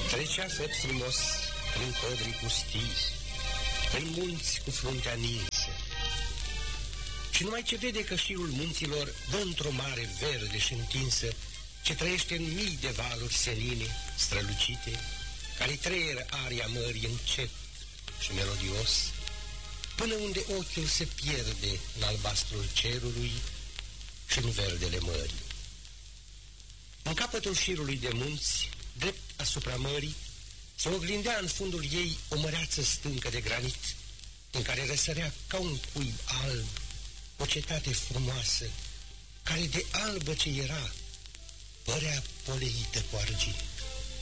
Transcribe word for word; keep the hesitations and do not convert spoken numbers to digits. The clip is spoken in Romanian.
Trecea făt frumos prin codri pustii, în munți cu fruntea ninsă. Și numai ce vede că șirul munților dă într-o mare verde și întinsă, ce trăiește în mii de valuri senine, strălucite, care-i trăieră aria mării încet și melodios, până unde ochiul se pierde în albastrul cerului și în verdele mării. În capătul șirului de munți, drept asupra mării, se oglindea în fundul ei o măreață stâncă de granit, în care răsărea ca un cuib alb o cetate frumoasă, care de albă ce era, părea poleită cu argint.